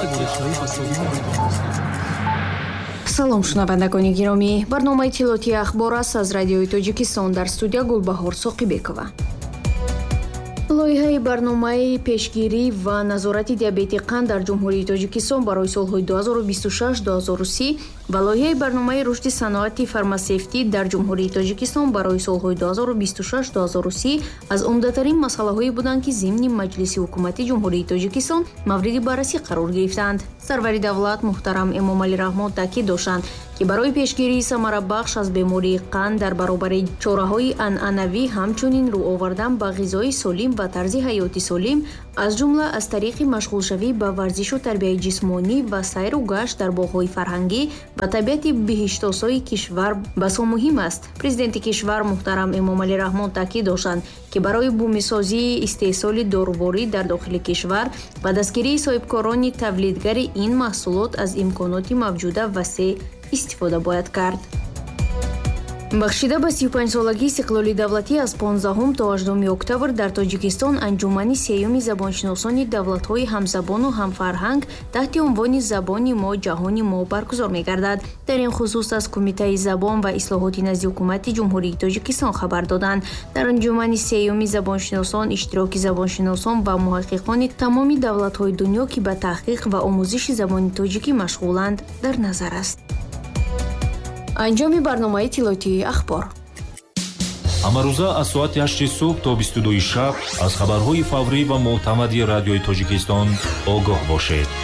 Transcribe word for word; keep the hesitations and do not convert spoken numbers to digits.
салом шунавандагони гиромӣ, барномаи тилотии ахбор аст аз радиои Тоҷикистон. Дар студия Гулбаҳор Соқибекова. лоиҳаи барномаи пешгирӣ ва назорати диабети қанд дар ҷумҳурии Тоҷикистон барои солҳои ду ҳазору бисту шаш - ду ҳазору си ва лоиҳаи барномаи рушди саноати фармасевтӣ дар ҷумҳурии Тоҷикистон барои солҳои ду ҳазору бисту шаш - ду ҳазору си аз умдатарин масъалаҳое буданд, ки зимни маҷлиси ҳукумати ҷумҳурии Тоҷикистон мавриди баррасӣ қарор гирифтанд. Сарвари давлат муҳтарам Эмомалӣ Раҳмон таъкид доштанд, ки барои пешгирии самарабахш аз бемории қанд дар баробари чораҳои анъанавӣ, ҳамчунин рӯ овардан ба ғизои солим ва тарзи ҳаёти солим, аз ҷумла аз тариқи машғулшавӣ ба варзишу тарбияи ҷисмонӣ ва сайру гашт дар боғҳои фарҳангӣ ва табиати биҳиштосои кишвар басо муҳим аст. Президенти кишвар муҳтарам Эмомалӣ Раҳмон таъкид доштанд, ки барои бумисозии истеҳсоли доруворӣ дар дохили кишвар ва дастгирии соҳибкорони тавлидгари ин маҳсулот аз имконоти мавҷуда васеъ истифода бояд кард. Бахшида ба сию панҷсолагии истиқлоли давлатӣ аз понздаҳум то ҳаштумуми октябр дар Тоҷикистон анҷумани сеюми забоншиносони давлатҳои ҳамзабону ҳамфарҳанг таҳти унвони «Забони мо, ҷаҳони мо» баргузор мегардад. Дар ин хусус аз Кумитаи забон ва ислоҳоти назди ҳукумати ҷумҳурии Тоҷикистон хабар доданд. Дар анҷумани сеюми забоншиносон иштироки забоншиносон ва муҳаққиқони тамоми давлатҳои дунё, ки ба таҳқиқ ва омӯзиши забони тоҷикӣ машғуланд, дар назар аст. анҷоми барномаи тилотии ахбор. ҳамарӯза аз соати ҳашти субҳ то бисту дуи шаб аз хабарҳои фаврӣ ва мӯътамади радиои Тоҷикистон огоҳ бошед.